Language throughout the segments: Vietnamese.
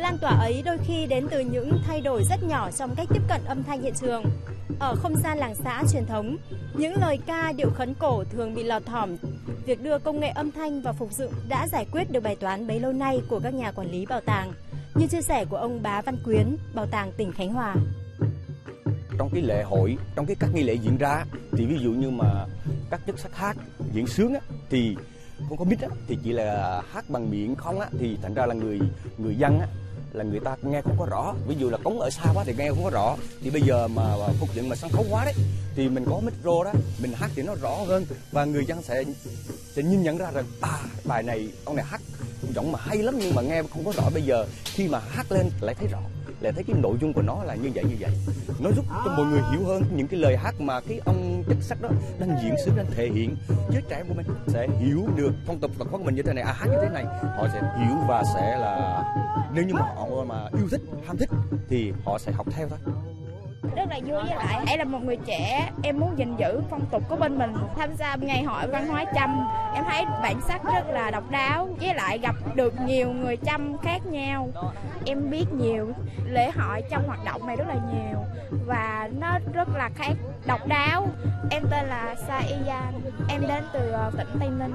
lan tỏa ấy đôi khi đến từ những thay đổi rất nhỏ trong cách tiếp cận âm thanh hiện trường. Ở không gian làng xã truyền thống, những lời ca điệu khấn cổ thường bị lọt thỏm. Việc đưa công nghệ âm thanh vào phục dựng đã giải quyết được bài toán bấy lâu nay của các nhà quản lý bảo tàng, như chia sẻ của ông Bá Văn Quyến, Bảo tàng tỉnh Khánh Hòa. Trong cái lễ hội, trong các nghi lễ diễn ra thì ví dụ như mà các chất sắc hát, diễn sướng á, thì không có mic á, thì chỉ là hát bằng miệng không á, thì thành ra là người dân á, là người ta nghe không có rõ. Ví dụ là cống ở xa quá thì nghe không có rõ. Thì bây giờ mà phục dựng mà sân khấu quá đấy, thì mình có micro đó, mình hát thì nó rõ hơn và người dân sẽ nhìn nhận ra rằng bài này ông này hát giọng mà hay lắm nhưng mà nghe không có rõ. Bây giờ khi mà hát lên lại thấy rõ, lại thấy cái nội dung của nó là như vậy. Nó giúp cho mọi người hiểu hơn những cái lời hát mà cái ông chất sắc đó đang diễn sướng, đang thể hiện. Giới trẻ của mình sẽ hiểu được phong tục tập quán của mình như thế này, hát như thế này, họ sẽ hiểu và sẽ là, nếu như mà họ mà yêu thích, ham thích thì họ sẽ học theo thôi. Rất là vui, với lại em là một người trẻ, em muốn gìn giữ phong tục của bên mình. Tham gia ngày hội văn hóa Chăm, em thấy bản sắc rất là độc đáo, với lại gặp được nhiều người Chăm khác nhau. Em biết nhiều lễ hội trong hoạt động này rất là nhiều và nó rất là khác, độc đáo. Em tên là Sa Iyan, em đến từ tỉnh Tây Ninh.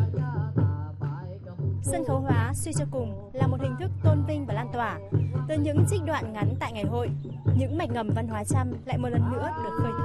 Sân khấu hóa suy cho cùng là một hình thức tôn vinh và lan tỏa. Từ những trích đoạn ngắn tại ngày hội, những mạch ngầm văn hóa Chăm lại một lần nữa được khơi thông.